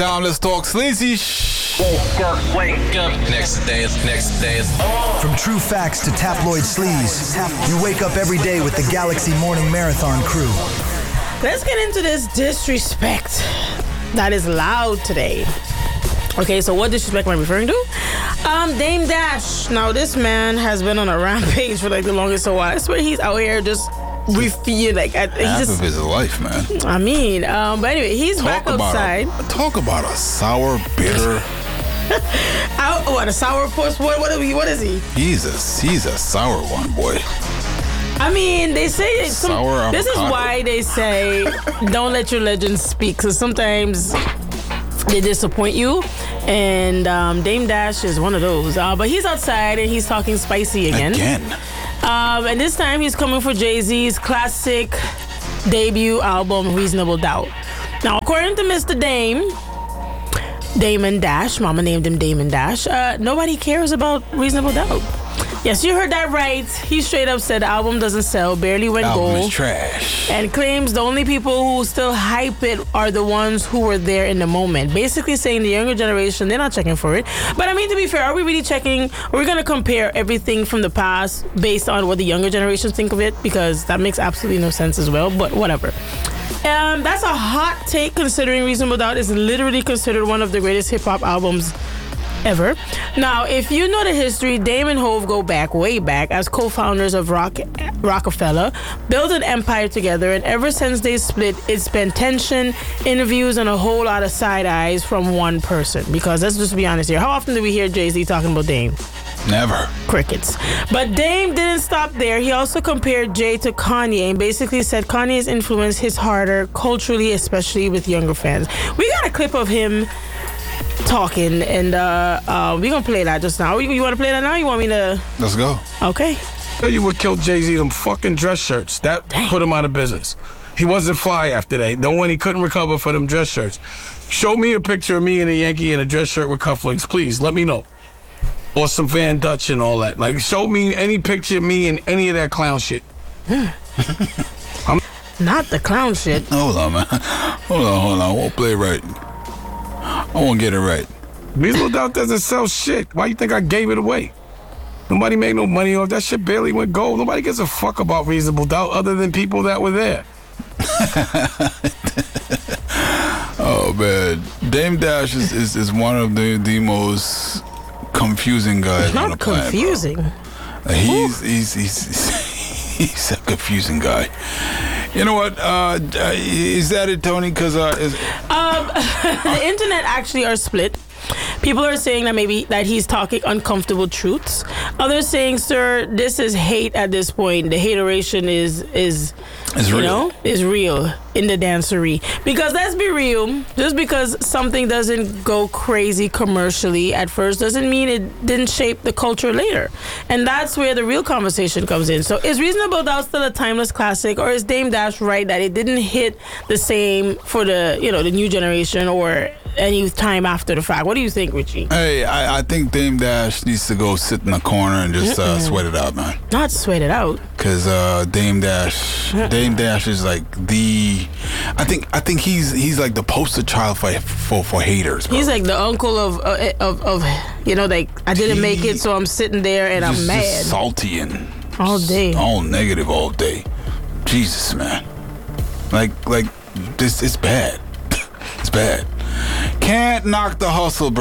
Time, let's talk sleazy. Wake up. Next day is From true facts to tabloid sleaze, you wake up every day with the Galaxy Morning Marathon crew. Let's get into this disrespect that is loud today. Okay, so what disrespect am I referring to? Dame Dash. Now, this man has been on a rampage for like the longest while. I swear he's out here just refusing. Like, Half of his life, man. I mean, but anyway, he's back outside. Talk about a sour, bitter. What, a sour puss? What is he? He's a sour one, boy. I mean, they say Sour this is avocado. why they say don't let your legends speak, because sometimes they disappoint you, and Dame Dash is one of those. But he's outside and he's talking spicy again. And this time he's coming for Jay-Z's classic debut album, Reasonable Doubt. Now, according to Mr. Damon Dash, Mama named him Damon Dash, nobody cares about Reasonable Doubt. Yes, you heard that right. He straight up said the album doesn't sell, barely went Album gold. is trash. And claims the only people who still hype it are the ones who were there in the moment. Basically saying the younger generation, they're not checking for it. But I mean, to be fair, are we really checking? We're going to compare everything from the past based on what the younger generations think of it, because that makes absolutely no sense as well, but whatever. That's a hot take, considering Reasonable Doubt is literally considered one of the greatest hip-hop albums ever. Now, if you know the history, Dame and Hov go back, way back, as co-founders of Rockefeller, built an empire together, and ever since they split, it's been tension, interviews, and a whole lot of side eyes from one person. Because let's just be honest here, how often do we hear Jay-Z talking about Dame? Never. Crickets. But Dame didn't stop there. He also compared Jay to Kanye and basically said Kanye's influence hits harder culturally, especially with younger fans. We got a clip of him talking, and we're gonna play that just now. You want to play that now? You want me to? Let's go. Okay. Tell you what killed Jay-Z, them fucking dress shirts. That put him out of business. He wasn't fly after that. No one, he couldn't recover for them dress shirts. Show me a picture of me and a Yankee in a dress shirt with cufflinks, please. Let me know. Or some Van Dutch and all that. Like, show me any picture of me in any of that clown shit. Not the clown shit. Hold on, man. Hold on. I won't play it right. I won't get it right. Reasonable Doubt doesn't sell shit. Why you think I gave it away? Nobody made no money off that shit. Barely went gold. Nobody gives a fuck about Reasonable Doubt other than people that were there. Oh, man. Dame Dash is one of the most confusing guys on the Not planet. confusing. Bro. He's a confusing guy. You know what? Is that it, Tony? Because the internet actually are split. People are saying that maybe that he's talking uncomfortable truths. Others saying, sir, this is hate at this point. The hateration is real. Is real in the dancery. Because let's be real, just because something doesn't go crazy commercially at first doesn't mean it didn't shape the culture later. And that's where the real conversation comes in. So is Reasonable Doubt still a timeless classic, or is Dame Dash right that it didn't hit the same for the new generation or any time after the fact? What do you think, Richie? Hey, I think Dame Dash needs to go sit in the corner and just sweat it out, man. Not sweat it out. Because Dame Dash is like I think he's like the poster child for haters, bro. He's like the uncle of like, I didn't make it, so I'm sitting there and I'm mad. Just salty and all day, all negative all day. Jesus, man. Like this, it's bad. It's bad. Can't knock the hustle, bro.